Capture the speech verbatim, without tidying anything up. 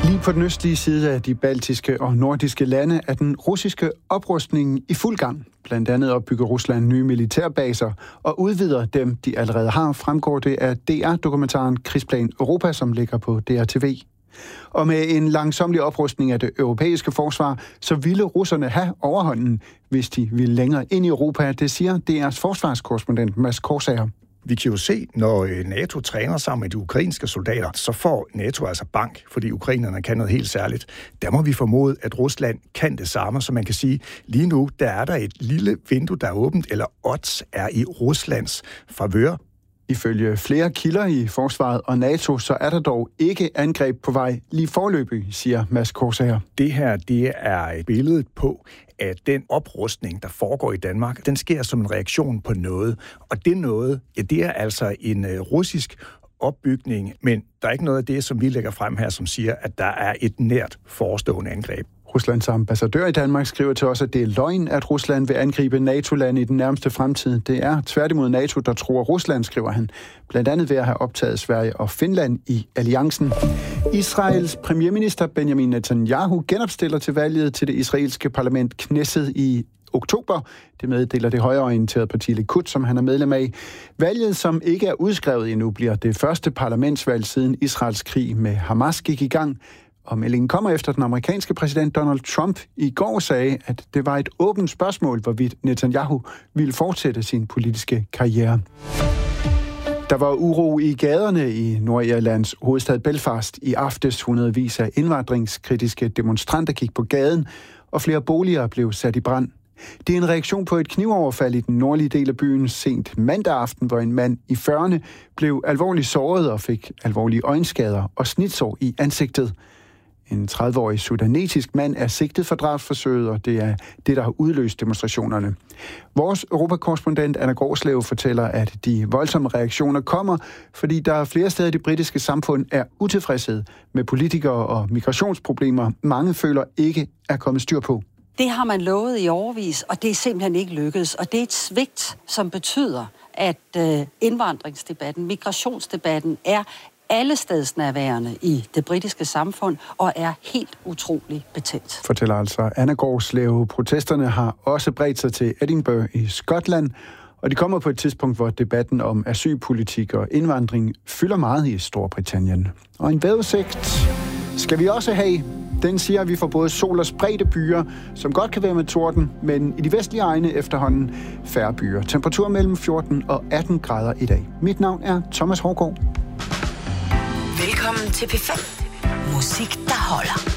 Lige på den østlige side af de baltiske og nordiske lande er den russiske oprustning i fuld gang. Blandt andet opbygger Rusland nye militærbaser og udvider dem, de allerede har, fremgår det af D R-dokumentaren Krigsplan Europa, som ligger på D R T V. Og med en langsomlig oprustning af det europæiske forsvar, så ville russerne have overhånden, hvis de ville længere ind i Europa. Det siger D R's forsvarskorrespondent Mads Korsager. Vi kan jo se, når NATO træner sammen med de ukrainske soldater, så får NATO altså bank, fordi ukrainerne kan noget helt særligt. Der må vi formode, at Rusland kan det samme, så man kan sige, lige nu der er der et lille vindue, der er åbent, eller odds er i Ruslands favør. Ifølge flere kilder i forsvaret og NATO, så er der dog ikke angreb på vej lige forløbig, siger Mads Korsager. Det her, det er et billede på, at den oprustning, der foregår i Danmark, den sker som en reaktion på noget. Og det noget, ja, det er altså en uh, russisk opbygning, men der er ikke noget af det, som vi lægger frem her, som siger, at der er et nært forestående angreb. Ruslands ambassadør i Danmark skriver til os, at det er løgn, at Rusland vil angribe NATO-lande i den nærmeste fremtid. Det er tværtimod NATO, der tror Rusland, skriver han. Blandt andet ved at have optaget Sverige og Finland i alliancen. Israels premierminister Benjamin Netanyahu genopstiller til valget til det israelske parlament Knesset i oktober. Det meddeler det højreorienterede parti Likud, som han er medlem af. Valget, som ikke er udskrevet endnu, bliver det første parlamentsvalg siden Israels krig med Hamas gik i gang. Og meldingen kommer efter den amerikanske præsident Donald Trump i går sagde, at det var et åbent spørgsmål, hvorvidt Netanyahu ville fortsætte sin politiske karriere. Der var uro i gaderne i Nordirlands hovedstad Belfast i aftes. Hundredvis af indvandringskritiske demonstranter gik på gaden, og flere boliger blev sat i brand. Det er en reaktion på et knivoverfald i den nordlige del af byen sent mandag aften, hvor en mand i fyrrerne blev alvorligt såret og fik alvorlige øjenskader og snitsår i ansigtet. En tredive-årig sudanesisk mand er sigtet for drabsforsøget, og det er det, der har udløst demonstrationerne. Vores europakorrespondent Anna Gårdslev fortæller, at de voldsomme reaktioner kommer, fordi der flere steder i det britiske samfund er utilfredshed med politikere og migrationsproblemer. Mange føler ikke er kommet styr på. Det har man lovet i årevis, og det er simpelthen ikke lykkedes. Og det er et svigt, som betyder, at øh, indvandringsdebatten, migrationsdebatten er alle stedsnærværende i det britiske samfund og er helt utrolig betændt. Fortæller altså Anna Gårdslev. Protesterne har også bredt sig til Edinburgh i Skotland, og de kommer på et tidspunkt, hvor debatten om asylpolitik og indvandring fylder meget i Storbritannien. Og en vejrudsigt skal vi også have. Den siger, at vi får både sol og spredte byer, som godt kan være med torden, men i de vestlige egne efterhånden færre byer. Temperatur mellem fjorten og atten grader i dag. Mit navn er Thomas Hårgaard. Velkommen til P fem. Musik, der holder.